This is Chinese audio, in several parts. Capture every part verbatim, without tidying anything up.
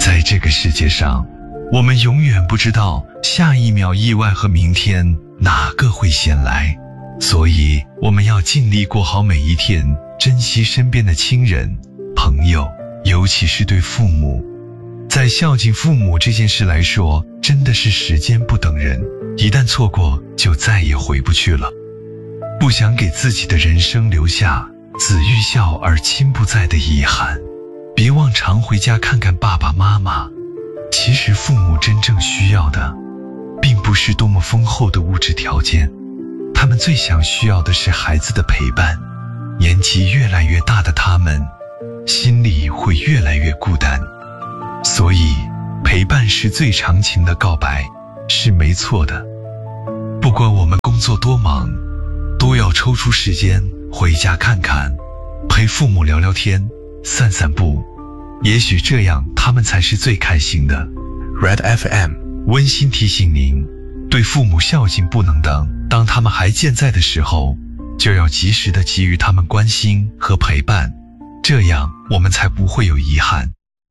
在这个世界上，我们永远不知道下一秒意外和明天哪个会先来，所以我们要尽力过好每一天，珍惜身边的亲人、朋友，尤其是对父母。在孝敬父母这件事来说，真的是时间不等人，一旦错过就再也回不去了。不想给自己的人生留下子欲孝而亲不在的遗憾，别忘常回家看看爸爸妈妈。其实父母真正需要的并不是多么丰厚的物质条件，他们最想需要的是孩子的陪伴。年纪越来越大的他们，心里会越来越孤单，所以陪伴是最长情的告白，是没错的。不管我们工作多忙，都要抽出时间回家看看，陪父母聊聊天，散散步，也许这样他们才是最开心的。 Red F M 温馨提醒您，对父母孝敬不能等，当他们还健在的时候，就要及时的给予他们关心和陪伴，这样我们才不会有遗憾。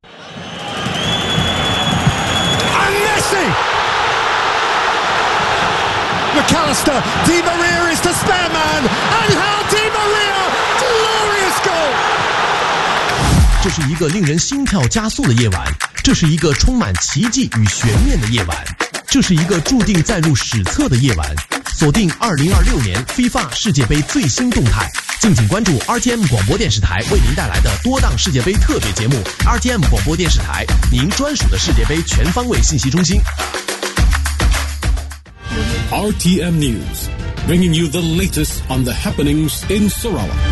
McAllister, Di Maria is the spare man, and how Di Maria, glorious goal! 这是一个令人心跳加速的夜晚，这是一个充满奇迹与悬念的夜晚，这是一个注定载入史册的夜晚。锁定二零二六年 FIFA 世界杯最新动态，敬请关注 R T M 广播电视台为您带来的多档世界杯特别节目。R T M 广播电视台，您专属的世界杯全方位信息中心。 R T M News, bringing you the latest on the happenings in Sarawak.